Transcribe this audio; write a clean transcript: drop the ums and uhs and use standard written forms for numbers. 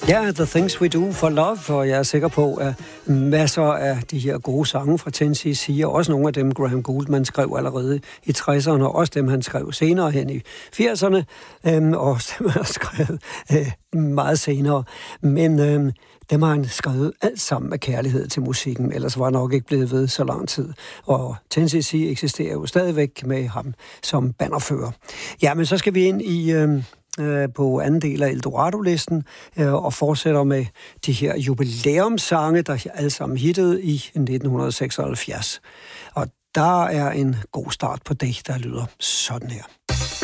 Ja, The Things We Do for Love, og jeg er sikker på, at masser af de her gode sange fra 10cc, og også nogle af dem, Graham Gouldman skrev allerede i 60'erne, og også dem, han skrev senere hen i 80'erne, og også dem, han har skrevet meget senere. Men dem har han skrevet alt sammen med kærlighed til musikken, ellers var han nok ikke blevet ved så lang tid. Og 10cc eksisterer jo stadigvæk med ham som bannerfører. Ja, men så skal vi ind i på anden del af Eldorado-listen og fortsætter med de her jubilæumssange, der alle sammen hittede i 1976. Og der er en god start på det, der lyder sådan her.